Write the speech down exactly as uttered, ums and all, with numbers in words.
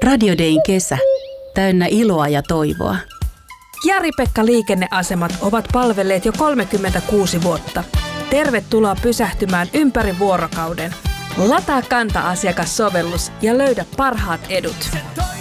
Radio Dayn kesä. Täynnä iloa ja toivoa. Jari-Pekka Liikenneasemat ovat palvelleet jo kolmekymmentäkuusi vuotta. Tervetuloa pysähtymään ympäri vuorokauden. Lataa Kanta-asiakassovellus ja löydä parhaat edut.